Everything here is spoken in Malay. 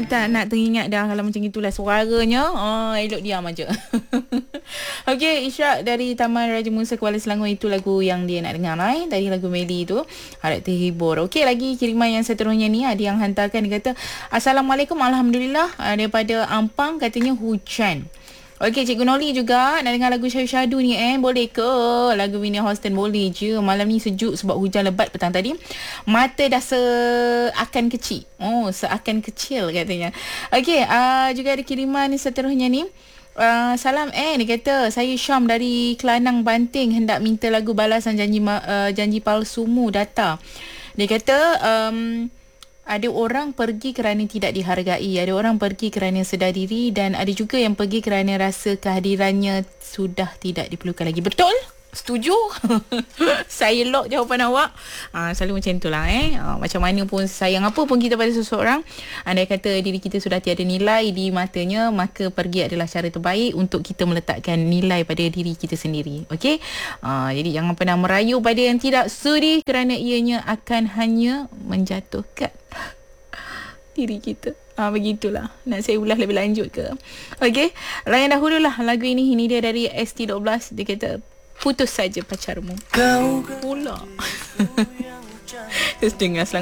tak nak teringat dah kalau macam itulah suaranya. Elok diam aja. Okey, Isyak dari Taman Raja Musa Kuala Selangor, itu lagu yang dia nak dengar tadi, lagu Meli tu. Harap terhibur. Okey, lagi kiriman yang seterusnya ni ada yang hantarkan, dia kata Assalamualaikum, Alhamdulillah, daripada Ampang, katanya hujan. Okey, Cikgu Noli juga nak dengar lagu Syahdu ni boleh ke? Lagu Whitney Houston boleh je. Malam ni sejuk sebab hujan lebat petang tadi. Mata dah seakan kecil. Seakan kecil katanya. Okey, juga ada kiriman seterusnya ni. Salam dia kata saya Syam dari Kelanang Banting, hendak minta lagu balasan janji palsumu data. Dia kata ada orang pergi kerana tidak dihargai, ada orang pergi kerana sedar diri, dan ada juga yang pergi kerana rasa kehadirannya sudah tidak diperlukan lagi. Betul? Setuju? Saya lock jawapan awak. Selalu macam itulah macam mana pun, sayang apa pun kita pada seseorang, andai kata diri kita sudah tiada nilai di matanya, maka pergi adalah cara terbaik untuk kita meletakkan nilai pada diri kita sendiri. Okey? Jadi jangan pernah merayu pada yang tidak sudi, kerana ianya akan hanya menjatuhkan diri kita. Begitulah. Nak saya ulas lebih lanjut ke? Okey, layan dahululah lagu ini. Ini dia dari ST12. Dia kata putus saja pacarmu. Kau pula. Terus dengar